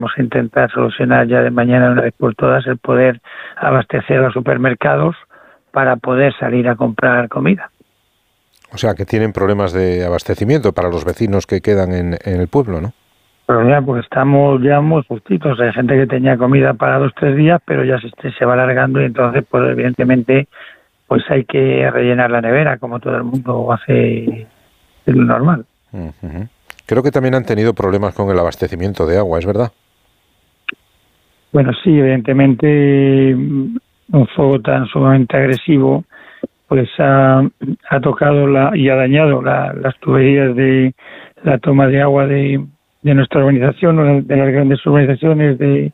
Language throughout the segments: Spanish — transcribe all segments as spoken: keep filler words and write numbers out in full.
Vamos a intentar solucionar ya de mañana una vez por todas el poder abastecer a los supermercados para poder salir a comprar comida. O sea, que tienen problemas de abastecimiento para los vecinos que quedan en, en el pueblo, ¿no? Pero ya, pues estamos ya muy justitos. Hay gente que tenía comida para dos, tres días, pero ya se, se va alargando y entonces, pues evidentemente, pues hay que rellenar la nevera, como todo el mundo hace de lo normal. Uh-huh. Creo que también han tenido problemas con el abastecimiento de agua, ¿es verdad? Bueno, sí, evidentemente un fuego tan sumamente agresivo pues ha, ha tocado la, y ha dañado la, las tuberías de la toma de agua de, de nuestra urbanización, de las grandes urbanizaciones de,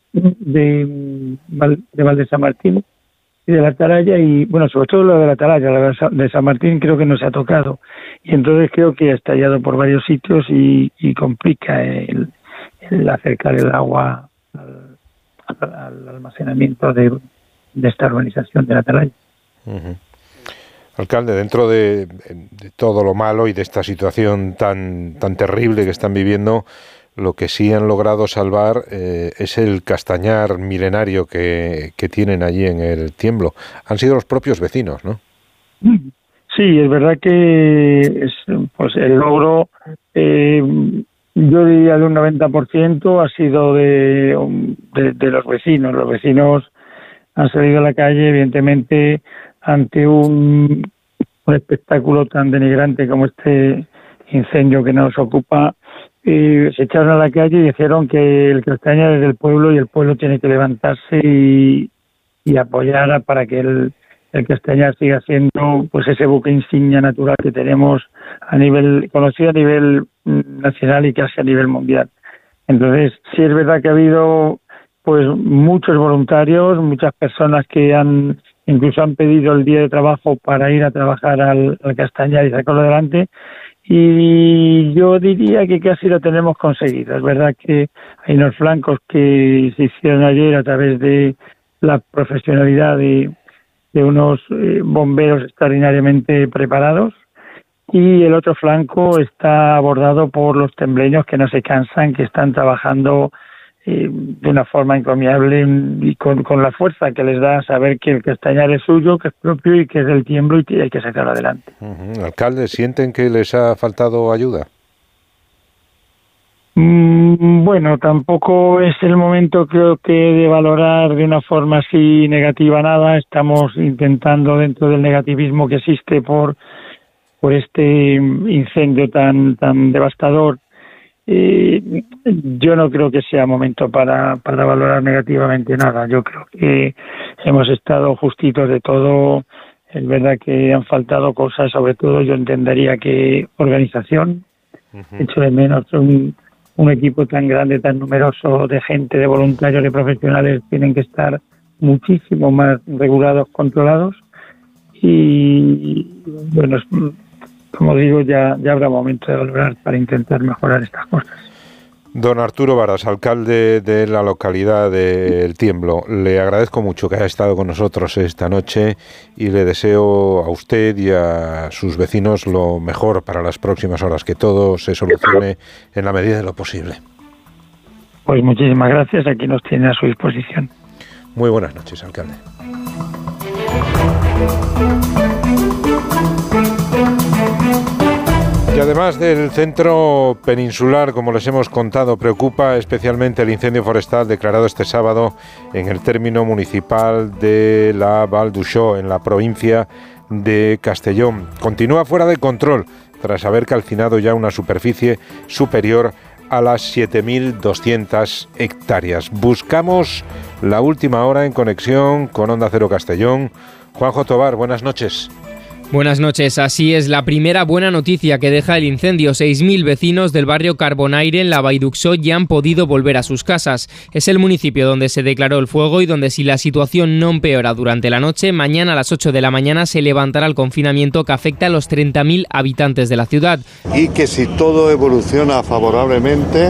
de, de Val de San Martín y de la Atalaya, y bueno, sobre todo la de la Atalaya, la de San Martín creo que no se ha tocado, y entonces creo que ha estallado por varios sitios y, y complica el, el acercar el agua al, al, al almacenamiento de, de esta urbanización de la Atalaya. Uh-huh. Alcalde, dentro de, de todo lo malo y de esta situación tan, tan terrible que están viviendo, lo que sí han logrado salvar eh, es el castañar milenario que, que tienen allí en el Tiemblo. Han sido los propios vecinos, ¿no? Sí, es verdad que es, pues el logro, eh, yo diría de un noventa por ciento ha sido de, de, de los vecinos. Los vecinos han salido a la calle, evidentemente, ante un, un espectáculo tan denigrante como este incendio que nos ocupa. Eh, se echaron a la calle y dijeron que el castañar es del pueblo y el pueblo tiene que levantarse y, y apoyar para que el, el castañar siga siendo pues ese buque insignia natural que tenemos a nivel conocido a nivel nacional y casi a nivel mundial. Entonces, sí es verdad que ha habido pues muchos voluntarios, muchas personas que han incluso han pedido el día de trabajo para ir a trabajar al, al castañar y sacarlo adelante. Y yo diría que casi lo tenemos conseguido. Es verdad que hay unos flancos que se hicieron ayer a través de la profesionalidad de, de unos eh, bomberos extraordinariamente preparados, y el otro flanco está abordado por los tembleños que no se cansan, que están trabajando eh, de una forma encomiable y con, con la fuerza que les da saber que el castañar es suyo, que es propio y que es del Tiemblo y que hay que sacarlo adelante. Uh-huh. Alcalde, ¿sienten que les ha faltado ayuda? Mm, bueno, tampoco es el momento, creo que, de valorar de una forma así negativa nada. Estamos intentando, dentro del negativismo que existe por por este incendio tan tan devastador, eh, yo no creo que sea momento para, para valorar negativamente nada. Yo creo que hemos estado justitos de todo. Es verdad que han faltado cosas, sobre todo yo entendería que organización. Uh-huh. Echo de menos un, un equipo tan grande, tan numeroso de gente, de voluntarios, de profesionales, tienen que estar muchísimo más regulados, controlados, y bueno, como digo, ya, ya habrá momento de valorar para intentar mejorar estas cosas. Don Arturo Varas, alcalde de la localidad de El Tiemblo, le agradezco mucho que haya estado con nosotros esta noche y le deseo a usted y a sus vecinos lo mejor para las próximas horas, que todo se solucione en la medida de lo posible. Pues muchísimas gracias, aquí nos tiene a su disposición. Muy buenas noches, alcalde. Y además del centro peninsular, como les hemos contado, preocupa especialmente el incendio forestal declarado este sábado en el término municipal de la Val d'Uixó, en la provincia de Castellón. Continúa fuera de control tras haber calcinado ya una superficie superior a las siete mil doscientas hectáreas. Buscamos la última hora en conexión con Onda Cero Castellón. Juanjo Tobar, buenas noches. Buenas noches. Así es, la primera buena noticia que deja el incendio. seis mil vecinos del barrio Carbonaire en la Vall d'Uixó ya han podido volver a sus casas. Es el municipio donde se declaró el fuego y donde, si la situación no empeora durante la noche, mañana a las ocho de la mañana se levantará el confinamiento que afecta a los treinta mil habitantes de la ciudad. Y que si todo evoluciona favorablemente,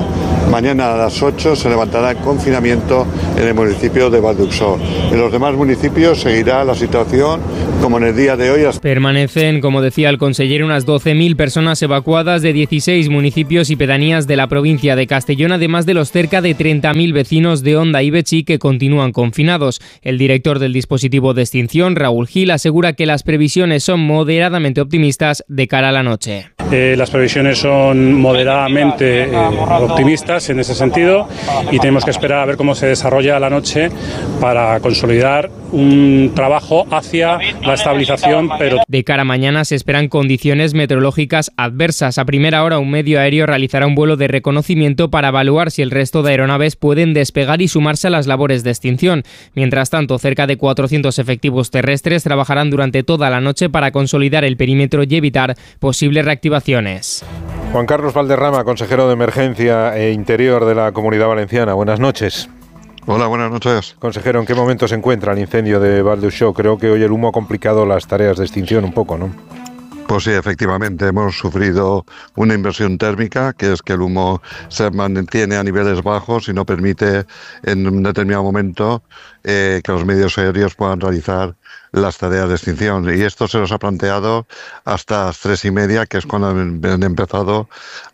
Mañana a las ocho se levantará el confinamiento en el municipio de Val d'Uixó. En los demás municipios seguirá la situación como en el día de hoy. Permanecen, como decía el consejero, unas doce mil personas evacuadas de dieciséis municipios y pedanías de la provincia de Castellón, además de los cerca de treinta mil vecinos de Onda y Betxí que continúan confinados. El director del dispositivo de extinción, Raúl Gil, asegura que las previsiones son moderadamente optimistas de cara a la noche. Eh, las previsiones son moderadamente eh, optimistas en ese sentido y tenemos que esperar a ver cómo se desarrolla la noche para consolidar un trabajo hacia la estabilización. Pero de cara a mañana se esperan condiciones meteorológicas adversas. A primera hora un medio aéreo realizará un vuelo de reconocimiento para evaluar si el resto de aeronaves pueden despegar y sumarse a las labores de extinción. Mientras tanto, cerca de cuatrocientos efectivos terrestres trabajarán durante toda la noche para consolidar el perímetro y evitar posibles reactivaciones. Juan Carlos Valderrama, consejero de Emergencia e Interior de la Comunidad Valenciana. Buenas noches. Hola, buenas noches. Consejero, ¿en qué momento se encuentra el incendio de Val d'Uixó? Creo que hoy el humo ha complicado las tareas de extinción un poco, ¿no? Pues sí, efectivamente, hemos sufrido una inversión térmica, que es que el humo se mantiene a niveles bajos y no permite en un determinado momento eh, que los medios aéreos puedan realizar las tareas de extinción. Y esto se nos ha planteado hasta las tres y media, que es cuando han empezado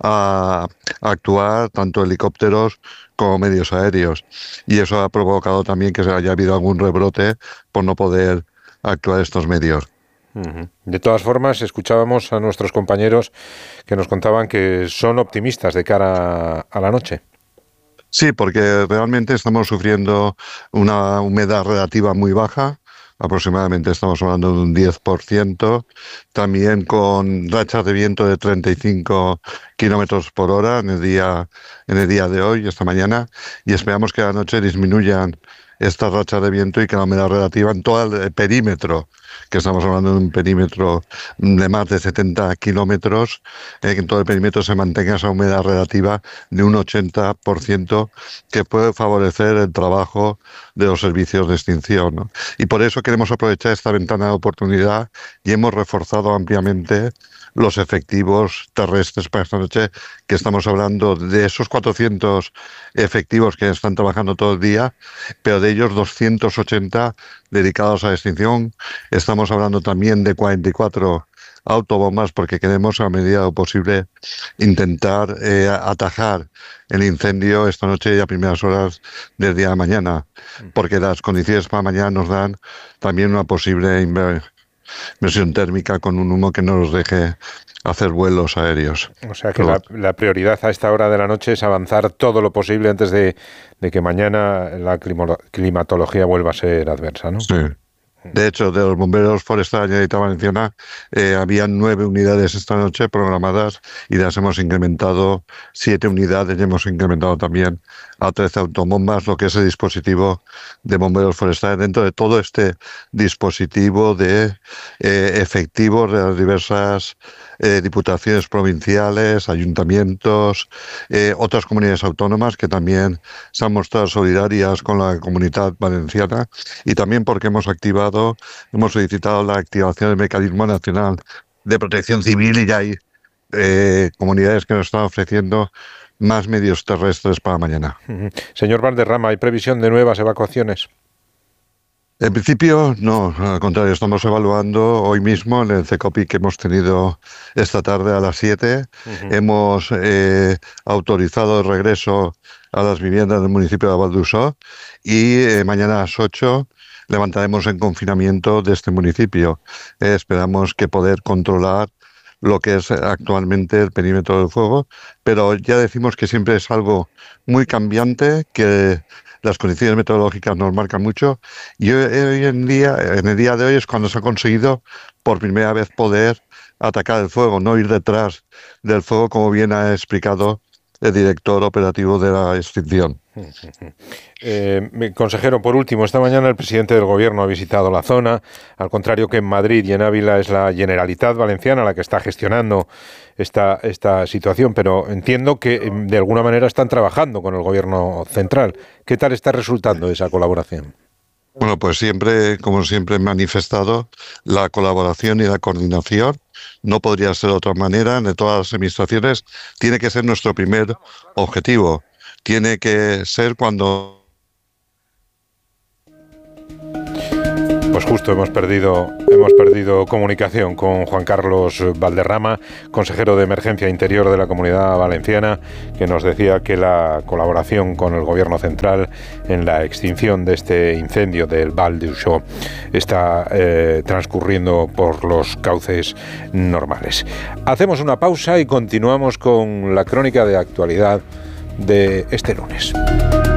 a actuar tanto helicópteros como medios aéreos. Y eso ha provocado también que haya habido algún rebrote por no poder actuar estos medios. De todas formas, escuchábamos a nuestros compañeros que nos contaban que son optimistas de cara a la noche. Sí, porque realmente estamos sufriendo una humedad relativa muy baja, aproximadamente estamos hablando de un diez por ciento, también con rachas de viento de treinta y cinco kilómetros por hora en el día, en el día de hoy, esta mañana, y esperamos que a la noche disminuyan estas rachas de viento y que la humedad relativa en todo el perímetro, que estamos hablando de un perímetro de más de setenta kilómetros, eh, que en todo el perímetro se mantenga esa humedad relativa de un ochenta por ciento, que puede favorecer el trabajo de los servicios de extinción, ¿no? Y por eso queremos aprovechar esta ventana de oportunidad y hemos reforzado ampliamente los efectivos terrestres para esta noche, que estamos hablando de esos cuatrocientos efectivos que están trabajando todo el día, pero de ellos doscientos ochenta dedicados a la extinción. Estamos hablando también de cuarenta y cuatro autobombas, porque queremos a medida de lo posible intentar eh, atajar el incendio esta noche y a primeras horas del día de mañana, porque las condiciones para mañana nos dan también una posible inversión inversión térmica con un humo que no nos deje hacer vuelos aéreos. O sea que la, la prioridad a esta hora de la noche es avanzar todo lo posible antes de, de que mañana la climatología vuelva a ser adversa, ¿no? Sí. De hecho, de los bomberos forestales de la Generalitat Valenciana eh, habían nueve unidades esta noche programadas y las hemos incrementado siete unidades y hemos incrementado también a trece autobombas, lo que es el dispositivo de bomberos forestales dentro de todo este dispositivo de eh, efectivos de las diversas eh, diputaciones provinciales, ayuntamientos, eh, otras comunidades autónomas que también se han mostrado solidarias con la Comunidad Valenciana, y también porque hemos activado, hemos solicitado la activación del Mecanismo Nacional de Protección Civil y ya hay eh, comunidades que nos están ofreciendo más medios terrestres para mañana. Señor Valderrama, ¿hay previsión de nuevas evacuaciones? En principio, no, al contrario, estamos evaluando hoy mismo en el CECOPI que hemos tenido esta tarde a las siete. Uh-huh. Hemos eh, autorizado el regreso a las viviendas del municipio de Val d'Uixó y eh, mañana a las ocho levantaremos en confinamiento de este municipio. Eh, esperamos que poder controlar lo que es actualmente el perímetro del fuego, pero ya decimos que siempre es algo muy cambiante, que las condiciones meteorológicas nos marcan mucho, y hoy, hoy en día, en el día de hoy es cuando se ha conseguido por primera vez poder atacar el fuego, no ir detrás del fuego, como bien ha explicado el director operativo de la extinción. Eh, consejero, por último, esta mañana el presidente del Gobierno ha visitado la zona, al contrario que en Madrid y en Ávila es la Generalitat Valenciana la que está gestionando esta, esta situación, pero entiendo que de alguna manera están trabajando con el Gobierno central. ¿Qué tal está resultando esa colaboración? Bueno, pues siempre, como siempre he manifestado, la colaboración y la coordinación no podría ser de otra manera. De todas las administraciones tiene que ser nuestro primer objetivo. tiene que ser cuando... Pues justo hemos perdido, hemos perdido comunicación con Juan Carlos Valderrama, consejero de Emergencia Interior de la Comunidad Valenciana, que nos decía que la colaboración con el Gobierno central en la extinción de este incendio del Val d'Uixó está eh, transcurriendo por los cauces normales. Hacemos una pausa y continuamos con la crónica de actualidad de este lunes.